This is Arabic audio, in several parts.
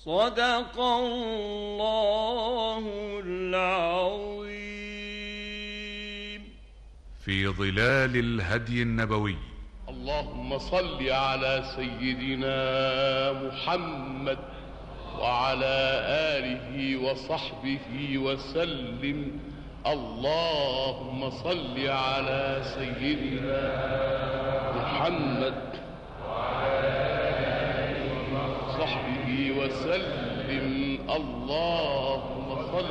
صدق الله العظيم. في ظلال الهدي النبوي. اللهم صل على سيدنا محمد وعلى آله وصحبه وسلم. اللهم صل على سيدنا محمد وعلى آله وصحبه وسلم. اللهم صل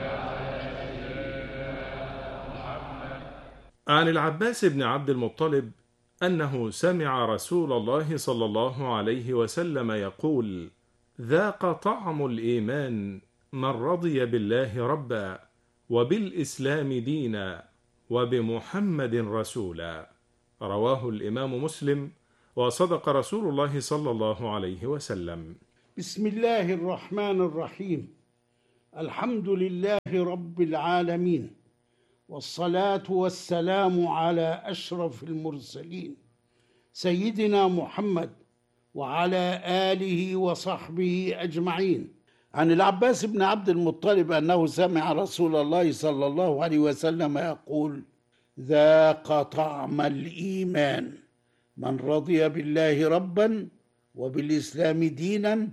عن العباس بن عبد المطلب أنه سمع رسول الله صلى الله عليه وسلم يقول: ذاق طعم الإيمان من رضي بالله ربا وبالإسلام دينا وبمحمد رسولا. رواه الإمام مسلم، وصدق رسول الله صلى الله عليه وسلم. بسم الله الرحمن الرحيم. الحمد لله رب العالمين، والصلاة والسلام على أشرف المرسلين سيدنا محمد وعلى آله وصحبه أجمعين. عن العباس بن عبد المطلب أنه سمع رسول الله صلى الله عليه وسلم يقول: ذاق طعم الإيمان من رضي بالله ربا وبالإسلام دينا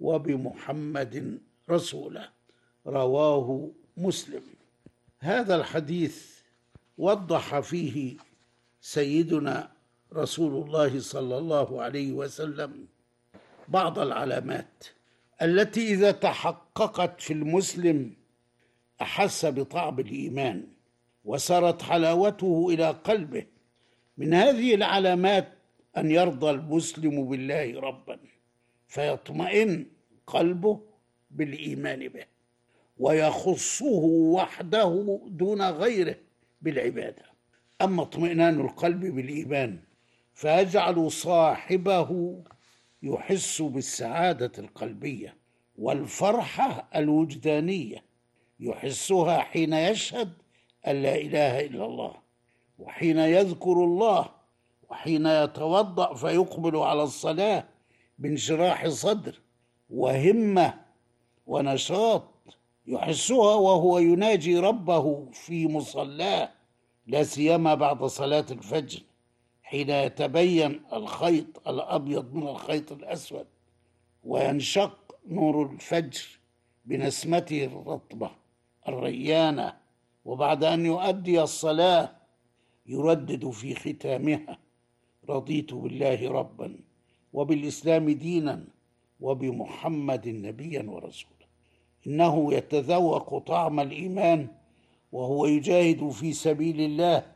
وبمحمد رسولا. رواه مسلم. هذا الحديث وضح فيه سيدنا رسول الله صلى الله عليه وسلم بعض العلامات التي إذا تحققت في المسلم أحس بطعم الإيمان وسرت حلاوته إلى قلبه. من هذه العلامات أن يرضى المسلم بالله ربا فيطمئن قلبه بالإيمان به، ويخصه وحده دون غيره بالعبادة. أما اطمئنان القلب بالإيمان فيجعل صاحبه يحس بالسعادة القلبية والفرحة الوجدانية، يحسها حين يشهد أن لا إله إلا الله، وحين يذكر الله، وحين يتوضأ فيقبل على الصلاة بانشراح صدر وهمة ونشاط، يحسها وهو يناجي ربه في مصلاه، لا سيما بعد صلاة الفجر حين يتبين الخيط الأبيض من الخيط الأسود وينشق نور الفجر بنسمته الرطبة الريانة، وبعد أن يؤدي الصلاة يردد في ختامها: رضيت بالله ربا وبالإسلام دينا وبمحمد نبيا ورسولا. إنه يتذوق طعم الإيمان وهو يجاهد في سبيل الله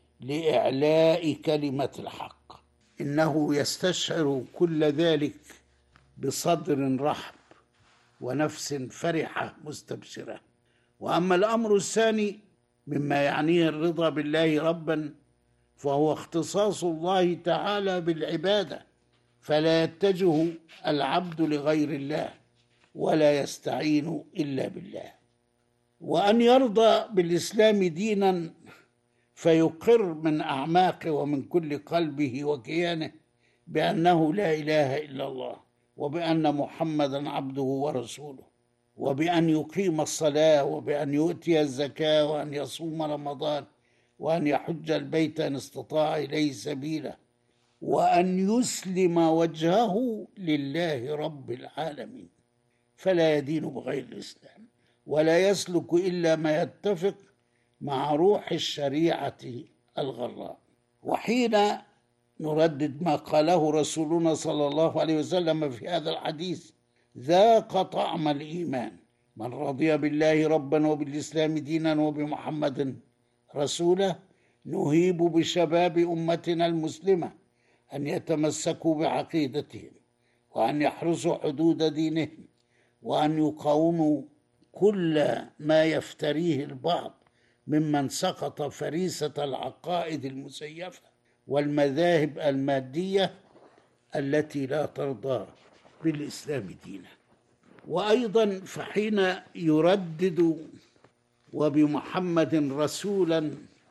لإعلاء كلمة الحق. إنه يستشعر كل ذلك بصدر رحب ونفس فرحة مستبشرة. وأما الأمر الثاني مما يعنيه الرضا بالله ربا فهو اختصاص الله تعالى بالعبادة، فلا يتجه العبد لغير الله ولا يستعين إلا بالله. وأن يرضى بالإسلام دينا فيقر من أعماقه ومن كل قلبه وكيانه بأنه لا إله إلا الله، وبأن محمدا عبده ورسوله، وبأن يقيم الصلاة، وبأن يؤتي الزكاة، وأن يصوم رمضان، وأن يحج البيت إن استطاع إليه سبيلا، وأن يسلم وجهه لله رب العالمين، فلا يدين بغير الإسلام ولا يسلك إلا ما يتفق مع روح الشريعة الغراء. وحين نردد ما قاله رسولنا صلى الله عليه وسلم في هذا الحديث: ذاق طعم الإيمان من رضي بالله ربا وبالإسلام دينا وبمحمد رسولا، نهيب بشباب أمتنا المسلمة أن يتمسكوا بعقيدتهم، وأن يحرسوا حدود دينهم، وأن يقاوموا كل ما يفتريه البعض ممن سقط فريسة العقائد المزيفة والمذاهب المادية التي لا ترضى بالإسلام دينا. وأيضا فحين يردد وبمحمد رسولا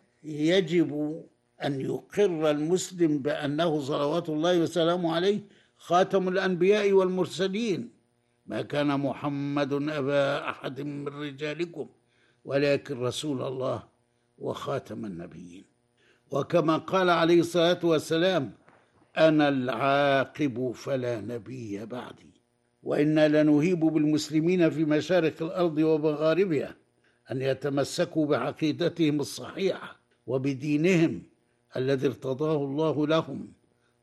يجب أن يقر المسلم بأنه صلوات الله وسلامه عليه خاتم الأنبياء والمرسلين ما كان محمد أبا أحد من رجالكم ولكن رسول الله وخاتم النبيين. وكما قال عليه الصلاة والسلام: أنا العاقب فلا نبي بعدي. وإنا لنهيب بالمسلمين في مشارق الأرض ومغاربها أن يتمسكوا بعقيدتهم الصحيحة وبدينهم الذي ارتضاه الله لهم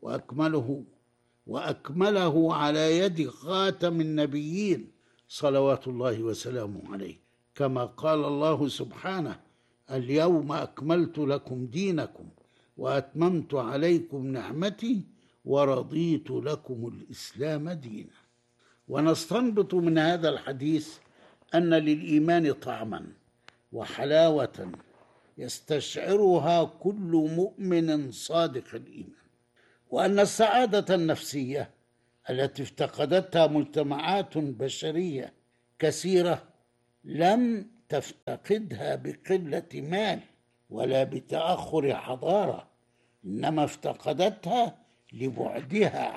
وأكمله على يد خاتم النبيين صلوات الله وسلامه عليه، كما قال الله سبحانه: اليوم أكملت لكم دينكم وأتممت عليكم نعمتي ورضيت لكم الإسلام دينا. ونستنبط من هذا الحديث أن للإيمان طعما وحلاوة يستشعرها كل مؤمن صادق الإيمان، وأن السعادة النفسية التي افتقدتها مجتمعات بشرية كثيرة لم تفتقدها بقلة مال ولا بتأخر حضارة، إنما افتقدتها لبعدها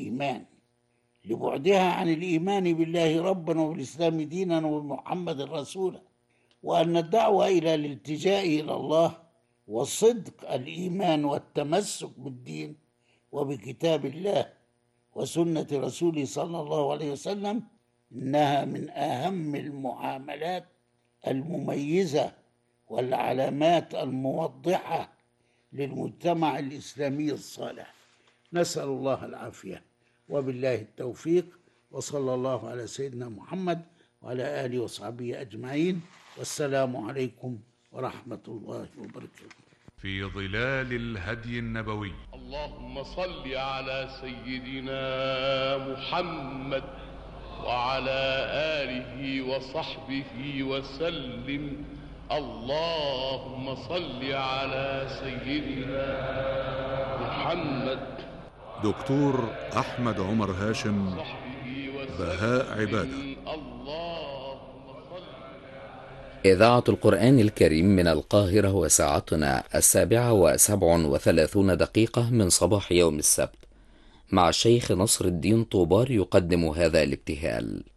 عن الإيمان بالله ربا وبالإسلام دينا وبمحمد رسولا، وأن الدعوة إلى الالتجاء إلى الله وصدق الإيمان والتمسك بالدين وبكتاب الله وسنة رسوله صلى الله عليه وسلم إنها من أهم المعاملات المميزة والعلامات الموضحة للمجتمع الإسلامي الصالح. نسأل الله العافية وبالله التوفيق، وصلى الله على سيدنا محمد وعلى آله وصحبه أجمعين، والسلام عليكم ورحمة الله وبركاته. في ظلال الهدي النبوي. اللهم صل على سيدنا محمد وعلى آله وصحبه وسلم. اللهم صل على سيدنا محمد. دكتور أحمد عمر هاشم، بهاء عبادة. إذاعة القرآن الكريم من القاهرة، وساعتنا 7:37 من صباح يوم السبت، مع الشيخ نصر الدين طوبار يقدم هذا الابتهال.